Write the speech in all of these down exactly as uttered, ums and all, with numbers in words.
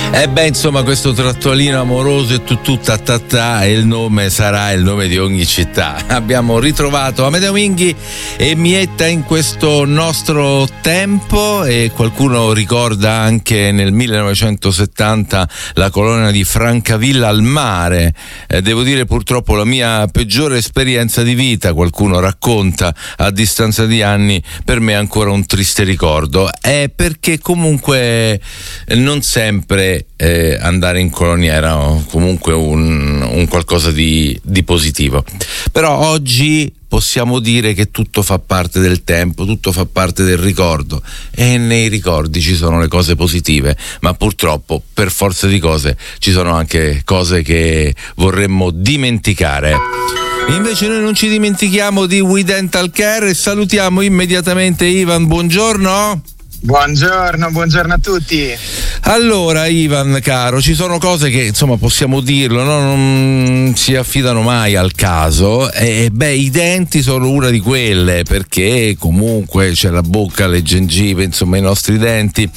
E eh beh, insomma, questo trattualino amoroso e tutù ta ta ta, e il nome sarà il nome di ogni città. Abbiamo ritrovato Amedeo Minghi e Mietta in questo nostro tempo, e qualcuno ricorda anche nel millenovecentosettanta la colonia di Francavilla al mare. Eh, devo dire purtroppo la mia peggiore esperienza di vita, qualcuno racconta a distanza di anni, per me è ancora un triste ricordo. È perché comunque non sempre Eh, andare in colonia era comunque un, un qualcosa di, di positivo, però oggi possiamo dire che tutto fa parte del tempo, tutto fa parte del ricordo, e nei ricordi ci sono le cose positive, ma purtroppo per forza di cose ci sono anche cose che vorremmo dimenticare. Invece noi non ci dimentichiamo di We Dental Care e salutiamo immediatamente Ivan. Buongiorno. Buongiorno, buongiorno a tutti. Allora Ivan caro, ci sono cose che insomma possiamo dirlo, no? Non si affidano mai al caso, e beh, i denti sono una di quelle, perché comunque c'è la bocca, le gengive, insomma i nostri denti,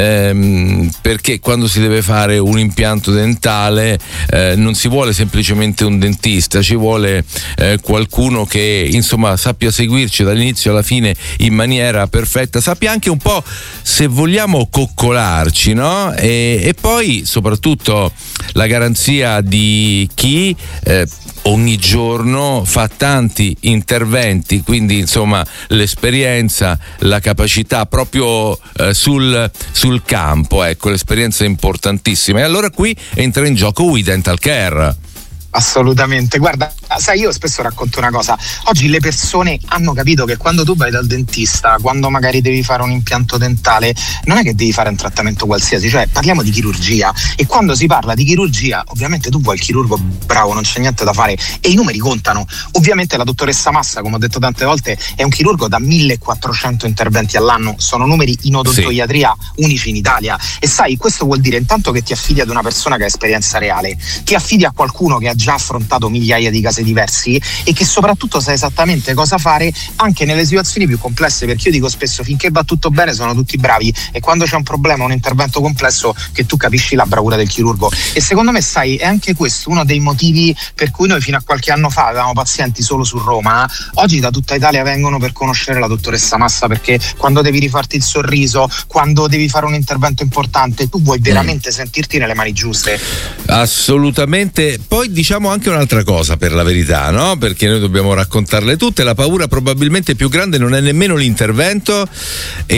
ehm, perché quando si deve fare un impianto dentale eh, non si vuole semplicemente un dentista, ci vuole eh, qualcuno che insomma sappia seguirci dall'inizio alla fine in maniera perfetta, sappia anche un po', se vogliamo, coccolarci, no? E, e poi soprattutto la garanzia di chi eh, ogni giorno fa tanti interventi, quindi insomma l'esperienza, la capacità proprio eh, sul, sul campo, ecco, l'esperienza è importantissima. E allora qui entra in gioco We Dental Care. Assolutamente, guarda, sai, io spesso racconto una cosa: oggi le persone hanno capito che quando tu vai dal dentista, quando magari devi fare un impianto dentale, non è che devi fare un trattamento qualsiasi, cioè parliamo di chirurgia, e quando si parla di chirurgia ovviamente tu vuoi il chirurgo bravo, non c'è niente da fare, e i numeri contano. Ovviamente la dottoressa Massa, come ho detto tante volte, è un chirurgo da millequattrocento interventi all'anno, sono numeri in odontoiatria sì. unici in Italia, e sai, questo vuol dire intanto che ti affidi ad una persona che ha esperienza reale, ti affidi a qualcuno che ha già affrontato migliaia di casi diversi e che soprattutto sa esattamente cosa fare anche nelle situazioni più complesse, perché io dico spesso, finché va tutto bene sono tutti bravi, e quando c'è un problema, un intervento complesso, che tu capisci la bravura del chirurgo. E secondo me, sai, è anche questo uno dei motivi per cui noi fino a qualche anno fa avevamo pazienti solo su Roma, oggi da tutta Italia vengono per conoscere la dottoressa Massa, perché quando devi rifarti il sorriso, quando devi fare un intervento importante, tu vuoi veramente mm. sentirti nelle mani giuste. Assolutamente. Poi diciamo anche un'altra cosa, per la verità, no? Perché noi dobbiamo raccontarle tutte. La paura probabilmente più grande non è nemmeno l'intervento, e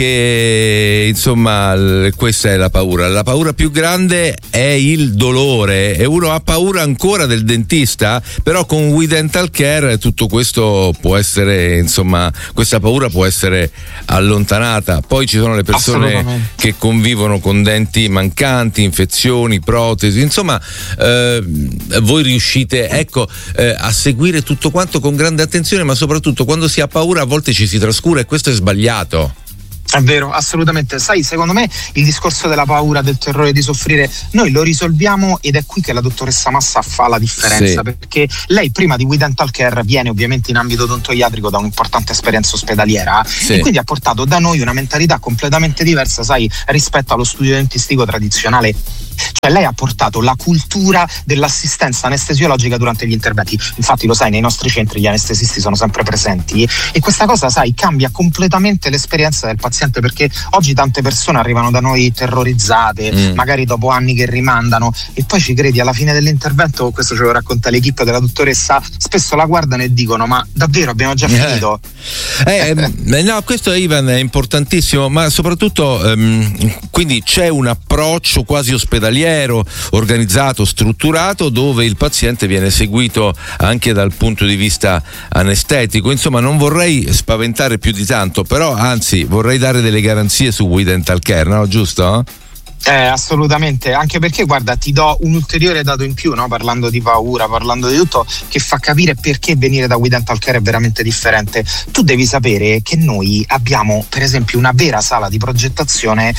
neanche, insomma, questa è la paura. La paura più grande è il dolore, e uno ha paura ancora del dentista, però con We Dental Care tutto questo può essere, insomma, questa paura può essere allontanata. Poi ci sono le persone che convivono con denti mancanti, infezioni, protesi, insomma, eh, voi riuscite, ecco, eh, a seguire tutto quanto con grande attenzione, ma soprattutto quando si ha paura a volte ci si trascura, e questo è sbagliato. È vero, assolutamente. Sai, secondo me il discorso della paura, del terrore di soffrire, noi lo risolviamo, ed è qui che la dottoressa Massa fa la differenza, sì. perché lei prima di We Dental Care viene ovviamente in ambito odontoiatrico da un'importante esperienza ospedaliera, sì. e quindi ha portato da noi una mentalità completamente diversa, sai, rispetto allo studio dentistico tradizionale. Cioè lei ha portato la cultura dell'assistenza anestesiologica durante gli interventi. Infatti lo sai, nei nostri centri gli anestesisti sono sempre presenti, e questa cosa, sai, cambia completamente l'esperienza del paziente, perché oggi tante persone arrivano da noi terrorizzate, mm. magari dopo anni che rimandano, e poi ci credi, alla fine dell'intervento, questo ce lo racconta l'equipe della dottoressa, spesso la guardano e dicono: ma davvero abbiamo già finito? Eh, eh, no, questo, Ivan, è importantissimo, ma soprattutto ehm, quindi c'è un approccio quasi ospedaliero, organizzato, strutturato, dove il paziente viene seguito anche dal punto di vista anestetico. Insomma, non vorrei spaventare più di tanto, però anzi vorrei dare delle garanzie su We Dental Care, no? Giusto? Eh, assolutamente, anche perché guarda, ti do un ulteriore dato in più, no? Parlando di paura, parlando di tutto, che fa capire perché venire da We Dental Care è veramente differente. Tu devi sapere che noi abbiamo, per esempio, una vera sala di progettazione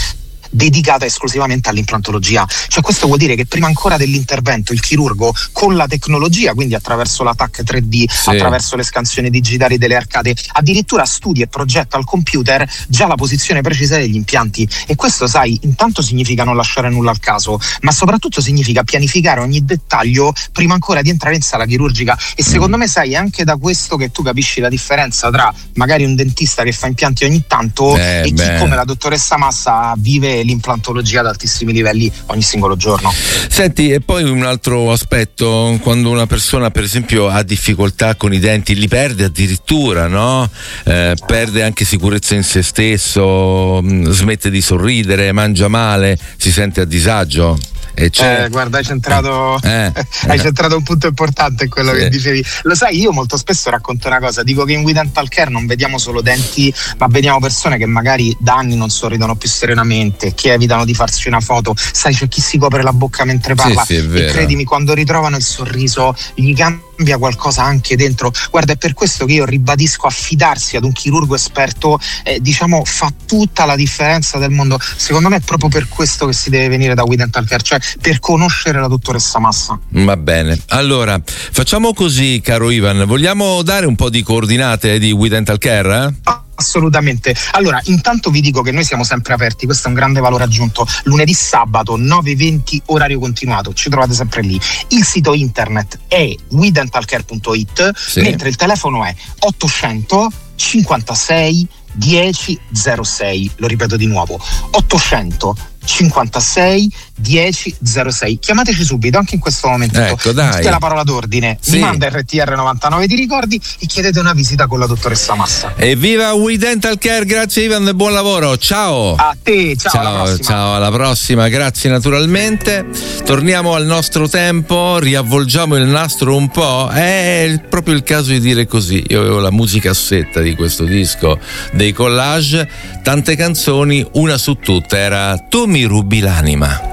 dedicata esclusivamente all'implantologia. Cioè questo vuol dire che prima ancora dell'intervento il chirurgo con la tecnologia, quindi attraverso la T A C tre D, sì. attraverso le scansioni digitali delle arcate, addirittura studia e progetta al computer già la posizione precisa degli impianti. E questo, sai, intanto significa non lasciare nulla al caso, ma soprattutto significa pianificare ogni dettaglio prima ancora di entrare in sala chirurgica. E secondo me, sai, è anche da questo che tu capisci la differenza tra magari un dentista che fa impianti ogni tanto eh, e beh. chi come la dottoressa Massa vive l'implantologia ad altissimi livelli ogni singolo giorno. Senti, e poi un altro aspetto, quando una persona per esempio ha difficoltà con i denti, li perde addirittura, no? Eh, perde anche sicurezza in se stesso, mh, smette di sorridere, mangia male, si sente a disagio. E c'è... Eh, guarda, hai centrato, eh, hai centrato un punto importante in quello sì. che dicevi. Lo sai, io molto spesso racconto una cosa, dico che in We Dental Care non vediamo solo denti, ma vediamo persone che magari da anni non sorridono più serenamente, che evitano di farsi una foto. Sai, c'è chi si copre la bocca mentre parla, sì, sì, è vero. E credimi, quando ritrovano il sorriso gli cambia qualcosa anche dentro. Guarda, è per questo che io ribadisco, affidarsi ad un chirurgo esperto eh, diciamo fa tutta la differenza del mondo. Secondo me è proprio per questo che si deve venire da We Dental Care, cioè per conoscere la dottoressa Massa. Va bene, allora facciamo così, caro Ivan, vogliamo dare un po' di coordinate di We Dental Care? Eh? Ah. Assolutamente. Allora, intanto vi dico che noi siamo sempre aperti, questo è un grande valore aggiunto. Lunedì, sabato, nove e venti, orario continuato, ci trovate sempre lì. Il sito internet è we dental care punto it, sì. mentre il telefono è ottocento cinquantasei dieci zero sei. Lo ripeto di nuovo, ottocento cinquantasei dieci zero sei. Chiamateci subito, anche in questo momento. Ecco, dai. Dite la parola d'ordine, sì. mi manda R T R novantanove di ricordi e chiedete una visita con la dottoressa Massa. Evviva We Dental Care, grazie Ivan e buon lavoro. Ciao. A te, ciao. Ciao, alla prossima. ciao, alla prossima, grazie naturalmente. Torniamo al nostro tempo, riavvolgiamo il nastro un po'. È proprio il caso di dire così. Io avevo la musicassetta di questo disco dei Collage, tante canzoni, una su tutte era Tu mi rubi l'anima.